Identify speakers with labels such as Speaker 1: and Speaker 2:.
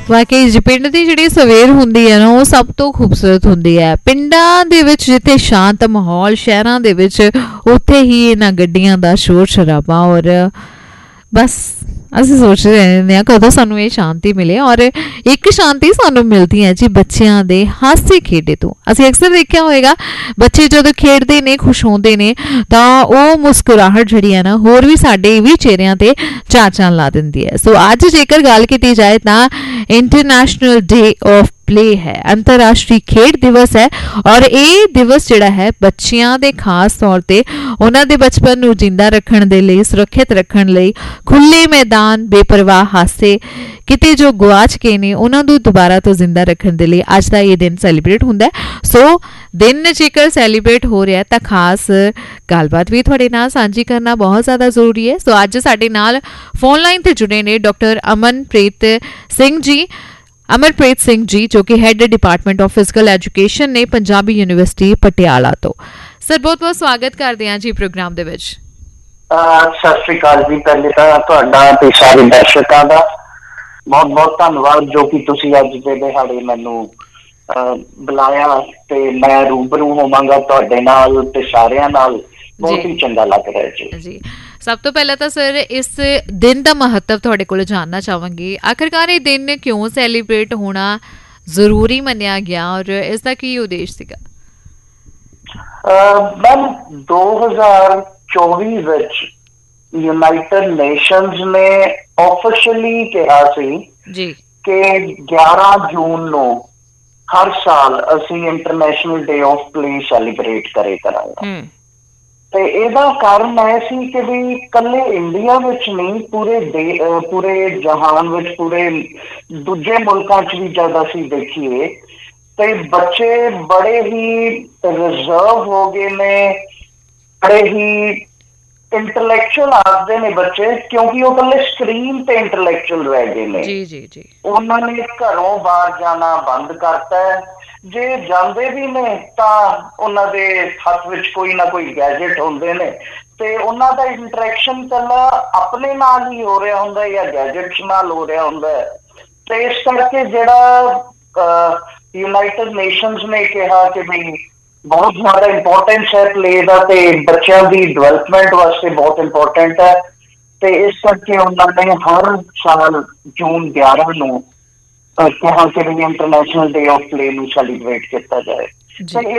Speaker 1: ਵਾਕਈ ਜੀ ਪਿੰਡ ਦੀ ਜਿਹੜੀ ਸਵੇਰ ਹੁੰਦੀ ਹੈ ਨਾ ਉਹ ਸਭ ਤੋਂ ਖੂਬਸੂਰਤ ਹੁੰਦੀ ਹੈ। ਪਿੰਡਾਂ ਦੇ ਵਿੱਚ ਜਿੱਥੇ ਸ਼ਾਂਤ ਮਾਹੌਲ, ਸ਼ਹਿਰਾਂ ਦੇ ਵਿੱਚ ਉੱਥੇ ਹੀ ਇਹਨਾਂ ਗੱਡੀਆਂ ਦਾ ਸ਼ੋਰ ਸ਼ਰਾਬਾ। ਔਰ ਬਸ ਅਸੀਂ ਸੋਚਦੇ ਰਹਿੰਦੇ ਹਾਂ ਕਦੋਂ ਸਾਨੂੰ ਇਹ ਸ਼ਾਂਤੀ ਮਿਲੇ। ਔਰ ਇੱਕ ਸ਼ਾਂਤੀ ਸਾਨੂੰ ਮਿਲਦੀ ਹੈ ਜੀ ਬੱਚਿਆਂ ਦੇ ਹਾਸੇ ਖੇਡੇ ਤੋਂ। ਅਸੀਂ ਅਕਸਰ ਦੇਖਿਆ ਹੋਏਗਾ ਬੱਚੇ ਜਦੋਂ ਖੇਡਦੇ ਨੇ, ਖੁਸ਼ ਹੁੰਦੇ ਨੇ ਤਾਂ ਉਹ ਮੁਸਕਰਾਹਟ ਜਿਹੜੀ ਹੈ ਨਾ ਹੋਰ ਵੀ ਸਾਡੇ ਵੀ ਚਿਹਰਿਆਂ ਤੇ ਚਾਚਾਂ ਲਾ ਦਿੰਦੀ ਹੈ। ਸੋ ਅੱਜ ਜੇਕਰ ਗੱਲ ਕੀਤੀ ਜਾਏ ਤਾਂ ਇੰਟਰਨੈਸ਼ਨਲ ਡੇ ਆਫ प्ले है, अंतरराष्ट्रीय खेड दिवस है। और ये दिवस जिहड़ा है बच्चियां दे खास तौर ते उन्हां दे बचपन नूं जिंदा रखण दे लई, सुरक्षित रखण लई खुले मैदान, बेपरवाह हासे किते जो गुआच गए ने उन्हां नूं दुबारा तो जिंदा रखण दे लई अज दा ये दिन सैलीब्रेट हुंदा है। सो दिन जेकर सैलीब्रेट हो रहा है तो खास गलबात भी तुहाडे नाल सांझी करना बहुत ज़्यादा जरूरी है। सो अज साडे नाल फोन लाइन ते जुड़े ने डॉक्टर अमनप्रीत सिंह जी। अमरप्रीत सिंह जी जो कि had department of physical education ने पंजाबी यूनिवर्सिटी पटियाला तो। सर बहुत बहुत स्वागत करते हैं जी प्रोग्राम दे विच।
Speaker 2: सत श्री अकाल जी। पहले तो तुहाडा ते सारे दर्शकों का बहुत बहुत धन्यवाद जो कि तुसीं अज दे दिहाड़े मैनूं बुलाया ते मैं रूबरू होवांगा तुहाडे नाल ते सारियां नाल। बहुत ही चंगा लग रहा है जी।
Speaker 1: सब तो पहले तो सर इस दिन का महत्व तुहाडे कोल जानना चाहांगी। आखिरकार ये दिन क्यों सैलीब्रेट होना जरूरी मन्निया गया और इसका की उद्देश्य सीगा?
Speaker 2: मैम 2024 विच यूनाइटेड नेशंस ने ऑफिशियली कहा सी
Speaker 1: जी
Speaker 2: कि 11 जून नूं हर साल असी international day of play celebrate करे करांगे। ਤੇ ਇਹਦਾ ਕਾਰਨ ਇਹ ਸੀ ਕਿ ਵੀ ਕੱਲੇ ਇੰਡੀਆ ਵਿੱਚ ਨਹੀਂ ਪੂਰੇ ਜਹਾਨ ਵਿੱਚ, ਪੂਰੇ ਦੂਜੇ ਮੁਲਕਾਂ 'ਚ ਵੀ ਜਦ ਅਸੀਂ ਦੇਖੀਏ ਤੇ ਬੱਚੇ ਬੜੇ ਹੀ ਰਿਜ਼ਰਵ ਹੋ ਗਏ ਨੇ, ਬੜੇ ਹੀ ਇੰਟੈਲੈਕਚੁਅਲ ਆਖਦੇ ਨੇ ਬੱਚੇ, ਕਿਉਂਕਿ ਉਹ ਕੱਲੇ ਸਕਰੀਨ ਤੇ ਇੰਟੈਲੈਕਚੁਅਲ ਰਹਿ ਗਏ ਨੇ।
Speaker 1: ਜੀ ਜੀ ਜੀ। ਉਹਨਾਂ
Speaker 2: ਨੇ ਘਰੋਂ ਬਾਹਰ ਜਾਣਾ ਬੰਦ ਕਰਤਾ ਹੈ। ਜੇ ਜਾਂਦੇ ਵੀ ਨੇ ਤਾਂ ਉਹਨਾਂ ਦੇ ਹੱਥ ਵਿੱਚ ਕੋਈ ਨਾ ਕੋਈ ਗੈਜਟ ਹੁੰਦੇ ਨੇ ਤੇ ਉਹਨਾਂ ਦਾ ਇੰਟਰੈਕਸ਼ਨ ਕੱਲਾ ਆਪਣੇ ਨਾਲ ਹੀ ਹੋ ਰਿਹਾ ਹੁੰਦਾ ਜਾਂ ਗੈਜਟਸ ਨਾਲ ਹੋ ਰਿਹਾ ਹੁੰਦਾ। ਤੇ ਇਸ ਕਰਕੇ ਜਿਹੜਾ ਯੂਨਾਈਟਿਡ ਨੇਸ਼ਨਸ ਨੇ ਕਿਹਾ ਕਿ ਵੀ ਬਹੁਤ ਜ਼ਿਆਦਾ ਇੰਪੋਰਟੈਂਸ ਹੈ ਪਲੇ ਦਾ ਤੇ ਬੱਚਿਆਂ ਦੀ ਡਿਵੈਲਪਮੈਂਟ ਵਾਸਤੇ ਬਹੁਤ ਇੰਪੋਰਟੈਂਟ ਹੈ, ਤੇ ਇਸ ਕਰਕੇ ਉਹਨਾਂ ਨੇ ਹਰ ਸਾਲ ਜੂਨ 11 ਨੂੰ ਕਿਹਾ ਕਿ ਇੰਟਰਨੈਸ਼ਨਲ ਡੇ ਆਫ ਪਲੇ ਨੂੰ ਸੈਲੀਬ੍ਰੇਟ ਕੀਤਾ ਜਾਏ।